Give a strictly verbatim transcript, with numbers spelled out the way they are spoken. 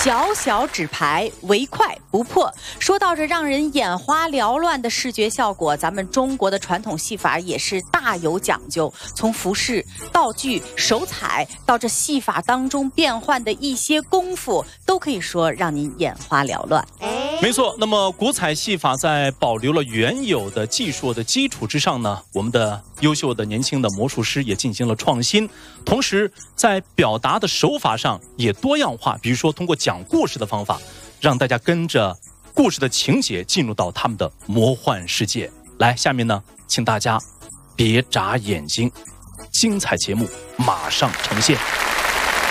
小小纸牌，唯快不破。说到这让人眼花缭乱的视觉效果，咱们中国的传统戏法也是大有讲究。从服饰、道具、手彩，到这戏法当中变换的一些功夫，都可以说让您眼花缭乱。 没错，那么古彩戏法在保留了原有的技术的基础之上呢，我们的优秀的年轻的魔术师也进行了创新，同时在表达的手法上也多样化，比如说通过讲故事的方法，让大家跟着故事的情节进入到他们的魔幻世界。来，下面呢，请大家别眨眼睛，精彩节目马上呈现。